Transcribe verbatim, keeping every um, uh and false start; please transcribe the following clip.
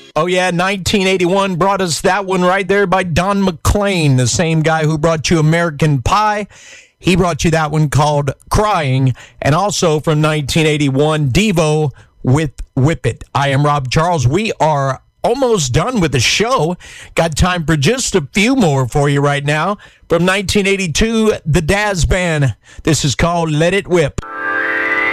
Oh, yeah, nineteen eighty-one brought us that one right there by Don McLean, the same guy who brought you American Pie. He brought you that one called Crying. And also from nineteen eighty-one, Devo with Whip It. I am Rob Charles. We are almost done with the show. Got time for just a few more for you right now. From nineteen eighty-two, the Dazz Band. This is called Let It Whip.